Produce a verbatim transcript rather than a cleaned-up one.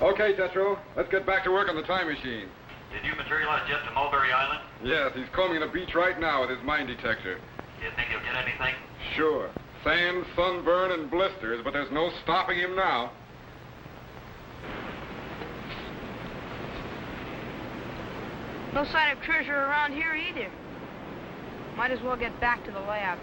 Okay, Tetro, let's get back to work on the time machine. Did you materialize Jet to Mulberry Island? Yes, he's combing the beach right now with his mine detector. Do you think he'll get anything? Sure. Sand, sunburn, and blisters, but there's no stopping him now. No sign of treasure around here either. Might as well get back to the lab.